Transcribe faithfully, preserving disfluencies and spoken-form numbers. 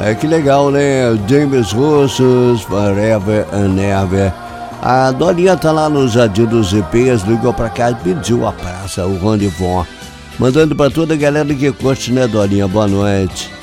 É que legal, né? James Russos, Forever and Ever. A Dorinha tá lá no Jardim dos Ipês, ligou pra cá e pediu a praça, o Rony Von. Mandando pra toda a galera que curte, né, Dorinha? Boa noite.